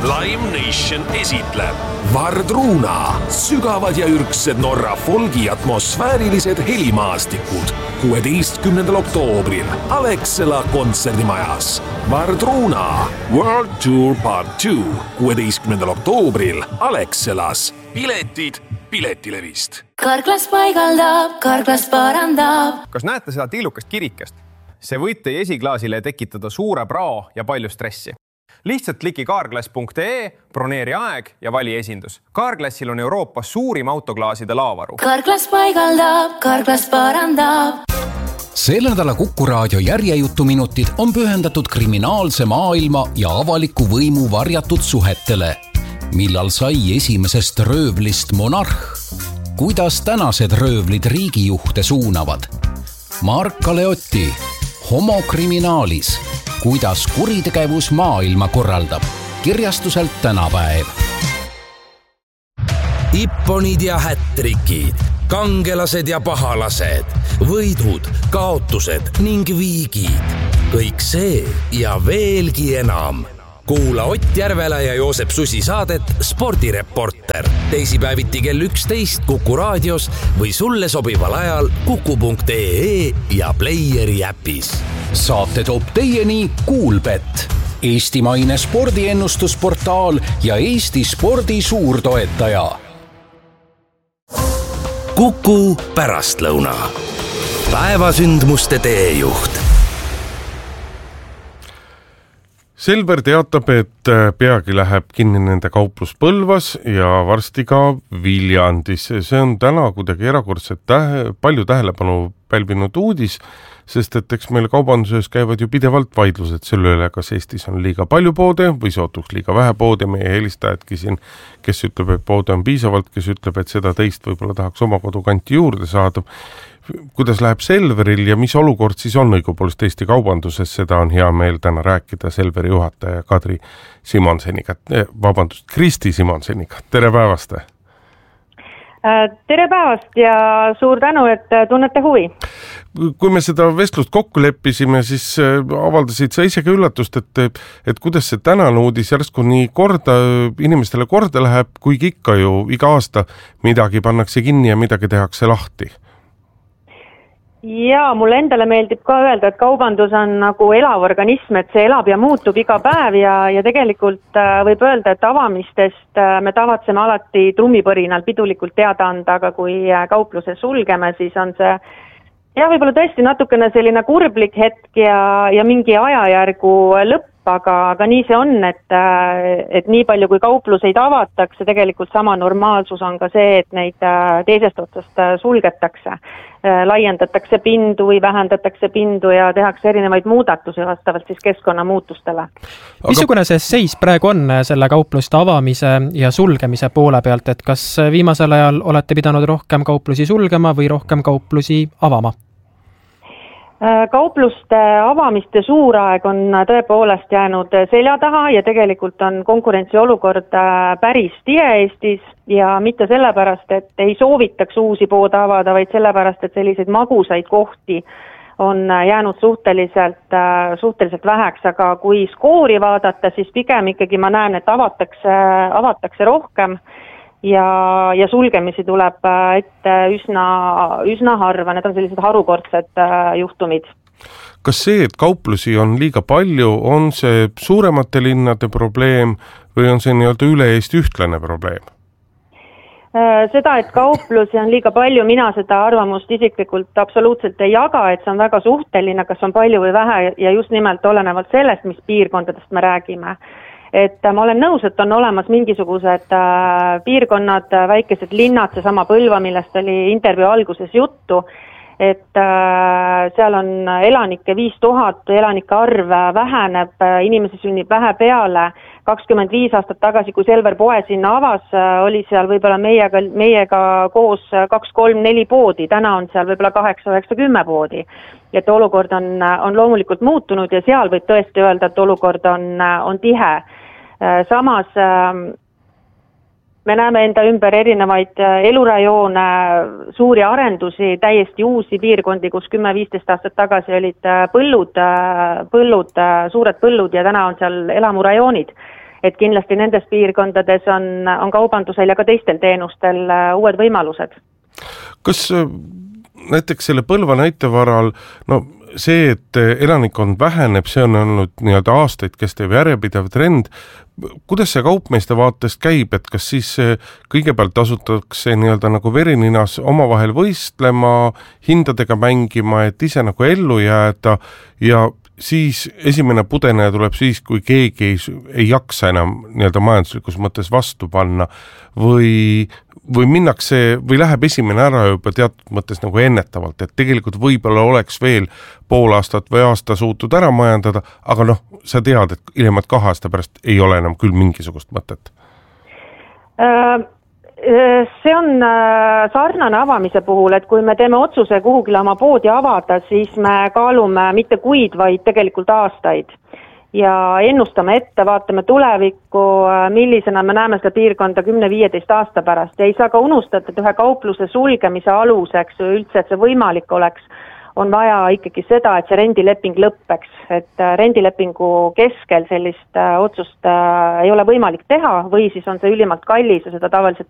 Live Nation esitleb Vardruna, sügavad ja ürgsed Norra folgi atmosfäärilised helimaastikud 16. oktoobril Alexela kontserdimajas. Vardruna World Tour Part 2 16. oktoobril Alexelas. Piletid Piletilevist. Karklas paigaldab, karklas parandab. Kas näete seda tillukast kirikest? See võib teie esiklaasile tekitada suure prao ja palju stressi. Lihtsalt kliki carglass.ee, broneeri aeg ja vali esindus. Carglassil on Euroopas suurim autoklaaside laavaru. Karklas paigaldab, karklas parandab. Selle nädala Kuku Raadio järjejutuminutid on pühendatud kriminaalse maailma ja avaliku võimu varjatud suhetele. Millal sai esimesest röövlist monarh? Kuidas tänased röövlid riigijuhte suunavad? Mark Aleotti, Homokriminaalis. Kuidas kuritegevus maailma korraldab? Kirjastuselt Tänapäev. Ipponid ja hättrikid, kangelased ja pahalased, võidud, kaotused ning viigid. Kõik see ja veelgi enam. Kuula Ott Järvela ja Joosep Susi saadet Spordireporter. Teisipäeviti kell 11 Kuku raadios või sulle sobival ajal kuku.ee ja Playeri äpis. Saate toob teieni Kuulbett, eestimaine spordiennustusportaal ja Eesti spordi suurtoetaja. Kuku pärastlõuna. Päevasündmuste teejuht. Selver teatab, et peagi läheb kinni nende kauplus Põlvas ja varsti ka Viljandis. See on täna kuidagi erakordselt palju tähelepanu pälvinud uudis, sest et eks meil kaubanduses käivad ju pidevalt vaidlused selle üle, kas Eestis on liiga palju poode või sootuks liiga vähe poode. Meie helistajadki siin, kes ütleb, et poode on piisavalt, kes ütleb, et seda teist võib-olla tahaks oma kodukanti juurde saada. Kuidas läheb Selveril ja mis olukord siis on õigupoolest Eesti kaubanduses, seda on hea meel täna rääkida Selveri juhataja Kristi Simonseniga. Tere päevast! Tere päevast ja suur tänu, et tunnete huvi. Kui me seda vestlust kokku leppisime, siis avaldasid sa isegi üllatust, et kuidas see tänane uudis järsku nii inimestele korda läheb, kuigi ikka ju iga aasta midagi pannakse kinni ja midagi tehakse lahti. Jaa, mulle endale meeldib ka öelda, et kaubandus on nagu elav organism, et see elab ja muutub iga päev ja tegelikult võib öelda, et avamistest me tavatseme alati trummipõrinal pidulikult teada anda, aga kui kaupluse sulgeme, siis on see võib-olla tõesti natukene selline kurblik hetk ja mingi ajajärgu lõpp, aga nii see on, et nii palju kui kaupluseid avatakse, tegelikult sama normaalsus on ka see, et neid teisest otsast sulgetakse, laiendatakse pindu või vähendatakse pindu ja tehakse erinevaid muudatusi vastavalt siis keskkonnamuutustele. Missugune see seis praegu on selle kaupluste avamise ja sulgemise poole pealt, et kas viimasel ajal olete pidanud rohkem kauplusi sulgema või rohkem kauplusi avama? Kaupluste avamiste suuraeg on tõepoolest jäänud selja taha ja tegelikult on konkurentsiolukord päris tihe Eestis ja mitte sellepärast, et ei soovitaks uusi poode avada, vaid sellepärast, et selliseid magusaid kohti on jäänud suhteliselt väheks, aga kui skoori vaadata, siis pigem ikkagi ma näen, et avatakse rohkem ja sulgemisi tuleb ette üsna harva, need on sellised harukordsed juhtumid. Kas see, et kauplusi on liiga palju, on see suuremate linnade probleem või on see nii-öelda üle Eesti ühtlane probleem? Seda, et kauplusi on liiga palju, mina seda arvamust isiklikult absoluutselt ei jaga, et see on väga suhteline, kas on palju või vähe ja just nimelt olenevalt sellest, mis piirkondadest me räägime. Et ma olen nõus, et on olemas mingisugused piirkonnad, väikesed linnad, seesama Põlva, millest oli intervjuu alguses juttu, et seal on elanikke 5000, elanike arv väheneb, inimesi sünnib vähe peale. 25 aastat tagasi, kui Selver poe sinna avas, oli seal võib-olla meiega koos 2, 3, 4 poodi, täna on seal võib-olla 8, 9, 10 poodi. Et olukord on loomulikult muutunud ja seal võib tõesti öelda, et olukord on tihe. Samas me näeme enda ümber erinevaid elurajoone, suuri arendusi, täiesti uusi piirkondi, kus 10-15 aastat tagasi olid põllud, suured põllud ja täna on seal elamurajoonid. et kindlasti nendes piirkondades on kaubandusel ja ka teistel teenustel uued võimalused. Kas näiteks selle Põlva näite varal, see, et elanikkond väheneb, see on olnud nii-öelda aastaid kestev järjepidev trend. Kuidas see kaupmeeste vaatest käib, et kas siis kõigepealt asutatakse nii-öelda nagu verininas omavahel võistlema, hindadega mängima, et ise nagu ellu jääda ja siis esimene pudeneja tuleb siis, kui keegi ei jaksa enam nii-öelda majanduslikus mõttes vastu panna või minnakse või läheb esimene ära juba teatud mõttes nagu ennetavalt, et tegelikult võib-olla oleks veel pool aastat või aasta suutud ära majandada, aga sa tead, et hiljemalt 2 aasta pärast ei ole enam küll mingisugust mõtet. See on sarnane avamise puhul, et kui me teeme otsuse kuhugile oma poodi avada, siis me kaalume mitte kuid, vaid tegelikult aastaid. Ja ennustame ette, vaatame tulevikku, millisena me näeme seda piirkonda 10-15 aasta pärast. Ja ei saa ka unustada, et ühe kaupluse sulgemise aluseks üldse, et see võimalik oleks, on vaja ikkagi seda, et see rendileping lõppeks. Et rendilepingu keskel sellist otsust ei ole võimalik teha või siis on see ülimalt kallis ja seda tavaliselt